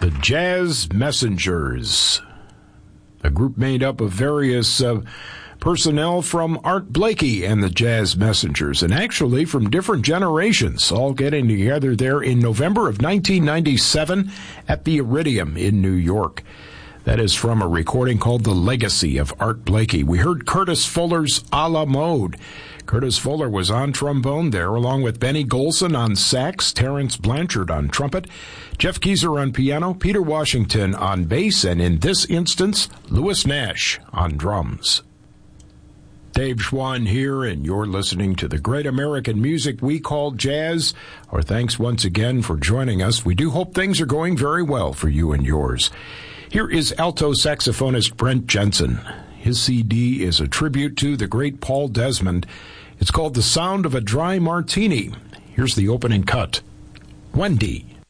The Jazz Messengers, a group made up of various personnel from Art Blakey and the Jazz Messengers, and actually from different generations, all getting together there in November of 1997 at the Iridium in New York. That is from a recording called The Legacy of Art Blakey. We heard Curtis Fuller's A La Mode. Curtis Fuller was on trombone there, along with Benny Golson on sax, Terrence Blanchard on trumpet, Jeff Keyser on piano, Peter Washington on bass, and in this instance, Louis Nash on drums. Dave Schwann here, and you're listening to the great American music we call jazz. Our thanks once again for joining us. We do hope things are going very well for you and yours. Here is alto saxophonist Brent Jensen. His CD is a tribute to the great Paul Desmond. It's called The Sound of a Dry Martini. Here's the opening cut. Wendy.